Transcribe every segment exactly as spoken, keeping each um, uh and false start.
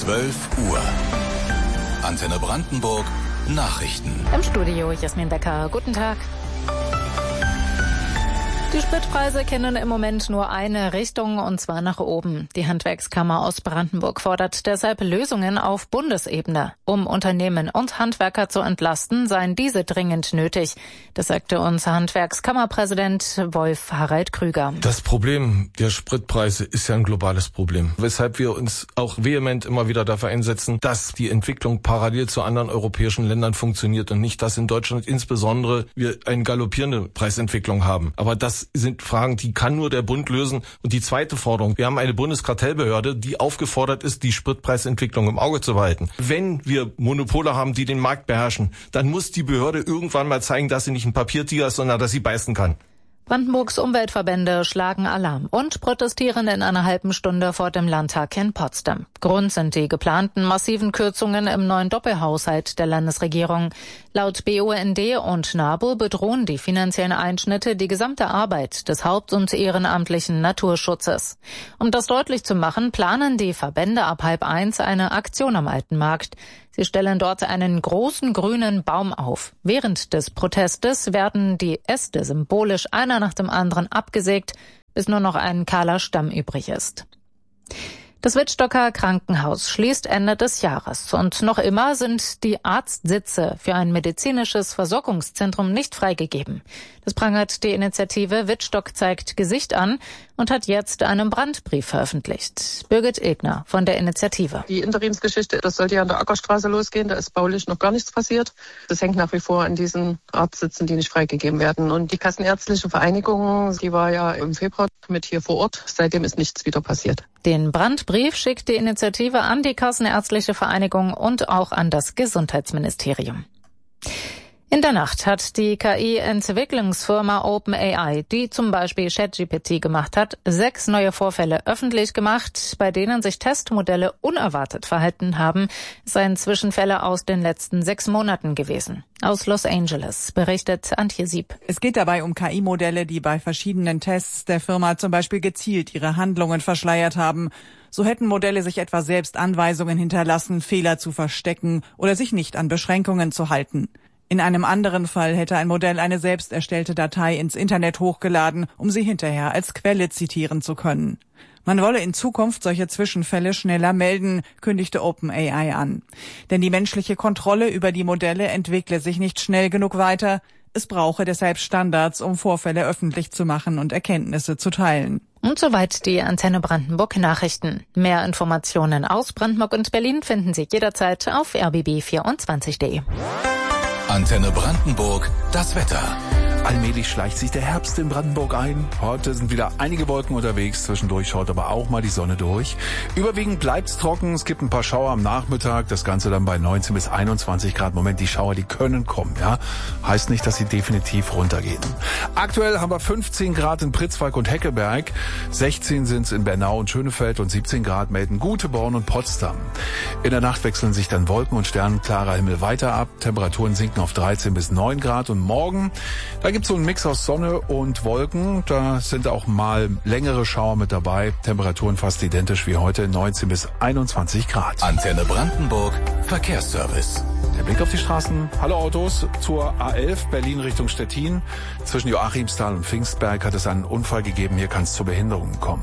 zwölf Uhr. Antenne Brandenburg Nachrichten. Im Studio Jasmin Becker. Guten Tag. Die Spritpreise kennen im Moment nur eine Richtung, und zwar nach oben. Die Handwerkskammer aus Brandenburg fordert deshalb Lösungen auf Bundesebene. Um Unternehmen und Handwerker zu entlasten, seien diese dringend nötig. Das sagte uns Handwerkskammerpräsident Wolf Harald Krüger. Das Problem der Spritpreise ist ja ein globales Problem, weshalb wir uns auch vehement immer wieder dafür einsetzen, dass die Entwicklung parallel zu anderen europäischen Ländern funktioniert und nicht, dass in Deutschland insbesondere wir eine galoppierende Preisentwicklung haben. Aber das sind Fragen, die kann nur der Bund lösen. Und die zweite Forderung: Wir haben eine Bundeskartellbehörde, die aufgefordert ist, die Spritpreisentwicklung im Auge zu behalten. Wenn wir Monopole haben, die den Markt beherrschen, dann muss die Behörde irgendwann mal zeigen, dass sie nicht ein Papiertiger ist, sondern dass sie beißen kann. Brandenburgs Umweltverbände schlagen Alarm und protestieren in einer halben Stunde vor dem Landtag in Potsdam. Grund sind die geplanten massiven Kürzungen im neuen Doppelhaushalt der Landesregierung. Laut B U N D und NABU bedrohen die finanziellen Einschnitte die gesamte Arbeit des haupt- und ehrenamtlichen Naturschutzes. Um das deutlich zu machen, planen die Verbände ab halb eins eine Aktion am Alten Markt. Sie stellen dort einen großen grünen Baum auf. Während des Protestes werden die Äste symbolisch einer nach dem anderen abgesägt, bis nur noch ein kahler Stamm übrig ist. Das Wittstocker Krankenhaus schließt Ende des Jahres und noch immer sind die Arztsitze für ein medizinisches Versorgungszentrum nicht freigegeben. Das prangert die Initiative Wittstock zeigt Gesicht an und hat jetzt einen Brandbrief veröffentlicht. Birgit Egner von der Initiative. Die Interimsgeschichte, das sollte ja an der Ackerstraße losgehen, da ist baulich noch gar nichts passiert. Das hängt nach wie vor an diesen Arztsitzen, die nicht freigegeben werden. Und die Kassenärztliche Vereinigung, die war ja im Februar mit hier vor Ort. Seitdem ist nichts wieder passiert. Den Brandbrief schickt die Initiative an die Kassenärztliche Vereinigung und auch an das Gesundheitsministerium. In der Nacht hat die K I-Entwicklungsfirma OpenAI, die zum Beispiel ChatGPT gemacht hat, sechs neue Vorfälle öffentlich gemacht, bei denen sich Testmodelle unerwartet verhalten haben. Es seien Zwischenfälle aus den letzten sechs Monaten gewesen. Aus Los Angeles berichtet Antje Sieb. Es geht dabei um K I-Modelle, die bei verschiedenen Tests der Firma zum Beispiel gezielt ihre Handlungen verschleiert haben. So hätten Modelle sich etwa selbst Anweisungen hinterlassen, Fehler zu verstecken oder sich nicht an Beschränkungen zu halten. In einem anderen Fall hätte ein Modell eine selbst erstellte Datei ins Internet hochgeladen, um sie hinterher als Quelle zitieren zu können. Man wolle in Zukunft solche Zwischenfälle schneller melden, kündigte OpenAI an. Denn die menschliche Kontrolle über die Modelle entwickle sich nicht schnell genug weiter. Es brauche deshalb Standards, um Vorfälle öffentlich zu machen und Erkenntnisse zu teilen. Und soweit die Antenne Brandenburg Nachrichten. Mehr Informationen aus Brandenburg und Berlin finden Sie jederzeit auf r b b vierundzwanzig punkt d e. Antenne Brandenburg, das Wetter. Allmählich schleicht sich der Herbst in Brandenburg ein. Heute sind wieder einige Wolken unterwegs. Zwischendurch schaut aber auch mal die Sonne durch. Überwiegend bleibt's trocken. Es gibt ein paar Schauer am Nachmittag. Das Ganze dann bei neunzehn bis einundzwanzig Grad. Moment, die Schauer, die können kommen, ja. Heißt nicht, dass sie definitiv runtergehen. Aktuell haben wir fünfzehn Grad in Pritzwalk und Heckelberg. sechzehn sind's in Bernau und Schönefeld und siebzehn Grad melden Guteborn und Potsdam. In der Nacht wechseln sich dann Wolken und sternenklarer Himmel weiter ab. Temperaturen sinken auf dreizehn bis neun Grad. Und morgen, da gibt es so einen Mix aus Sonne und Wolken. Da sind auch mal längere Schauer mit dabei. Temperaturen fast identisch wie heute, neunzehn bis einundzwanzig Grad. Antenne Brandenburg, Verkehrsservice. Der Blick auf die Straßen. Hallo Autos zur A elf, Berlin Richtung Stettin. Zwischen Joachimsthal und Pfingstberg hat es einen Unfall gegeben. Hier kann es zu Behinderungen kommen.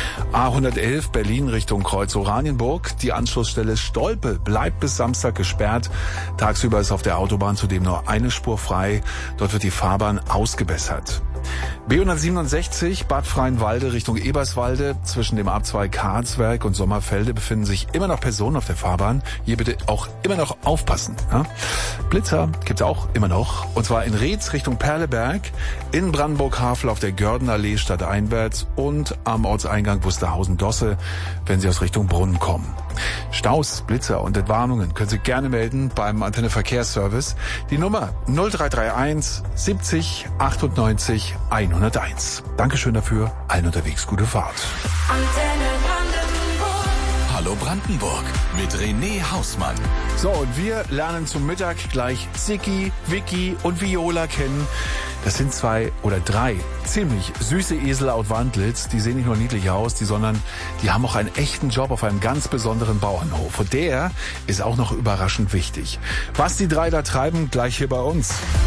A hundertelf, Berlin Richtung Kreuz Oranienburg. Die Anschlussstelle Stolpe bleibt bis Samstag gesperrt. Tagsüber ist auf der Autobahn zudem nur eine Spur frei. Dort wird die Fahrbahn ausgebessert. B hundertsiebenundsechzig, Bad Freienwalde Richtung Eberswalde. Zwischen dem Abzweig Karlswerk und Sommerfelde befinden sich immer noch Personen auf der Fahrbahn. Hier bitte auch immer noch aufpassen. Ja? Blitzer gibt's auch immer noch. Und zwar in Reetz Richtung Perleberg, in Brandenburg-Havel auf der Gördenallee stadteinwärts und am Ortseingang Wusterhausen-Dosse, wenn Sie aus Richtung Brunnen kommen. Staus, Blitzer und Entwarnungen können Sie gerne melden beim Antenne Verkehrsservice. Die Nummer null drei drei eins siebzig achtundneunzig hunderteins. Dankeschön dafür. Allen unterwegs gute Fahrt. Antenne Brandenburg. Hallo Brandenburg mit René Hausmann. So, und wir lernen zum Mittag gleich Siki, Vicky und Viola kennen. Das sind zwei oder drei ziemlich süße Esel aus Wandlitz. Die sehen nicht nur niedlich aus, die, sondern die haben auch einen echten Job auf einem ganz besonderen Bauernhof. Und der ist auch noch überraschend wichtig. Was die drei da treiben, gleich hier bei uns.